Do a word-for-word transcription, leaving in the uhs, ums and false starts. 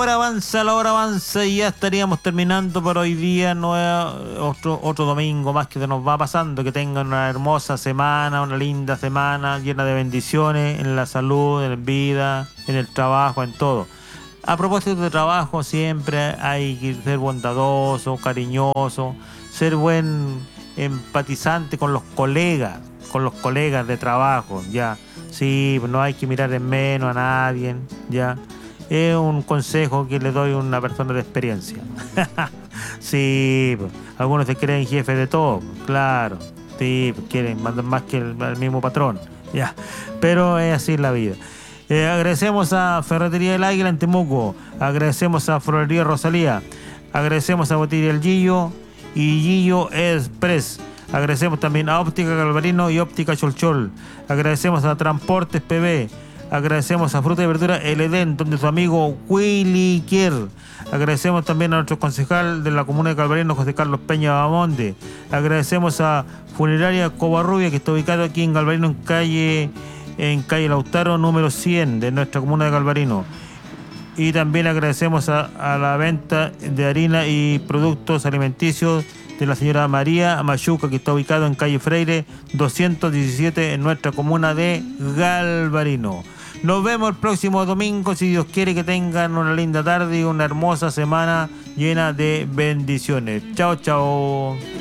hora avanza, la hora avanza y ya estaríamos terminando por hoy día. No es otro, otro domingo más que se nos va pasando. Que tengan una hermosa semana, una linda semana llena de bendiciones en la salud, en la vida, en el trabajo, en todo. A propósito de trabajo, siempre hay que ser bondadoso, cariñoso, ser buen empatizante con los colegas, con los colegas de trabajo, ya. Sí, no hay que mirar en menos a nadie, ya. Es un consejo que le doy a una persona de experiencia. Sí, pues, algunos se creen jefe de todo, claro. Sí, pues, quieren mandar más que el, el mismo patrón, ya. Pero es así la vida. Eh, agradecemos a Ferretería del Águila en Temuco, agradecemos a Florería Rosalía, agradecemos a Botillería El Gillo y Gillo Express. Agradecemos también a Óptica Galvarino y Óptica Cholchol. Agradecemos a Transportes P B. Agradecemos a Fruta y Verdura El Edén, donde su amigo Willy Kier. Agradecemos también a nuestro concejal de la comuna de Galvarino, José Carlos Peña Bamonde. Agradecemos a Funeraria Covarrubia, que está ubicado aquí en Galvarino, en calle, en calle Lautaro, número cien, de nuestra comuna de Galvarino. Y también agradecemos a, a la venta de harina y productos alimenticios de la señora María Machuca, que está ubicado en calle Freire doscientos diecisiete en nuestra comuna de Galvarino. Nos vemos el próximo domingo, si Dios quiere. Que tengan una linda tarde y una hermosa semana llena de bendiciones. Chao, chao.